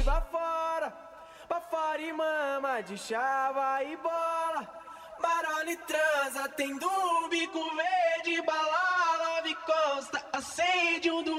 Pra fora e mama de chava e bola. Baralho e transa, tem do bico verde, bala, love costa, acende um do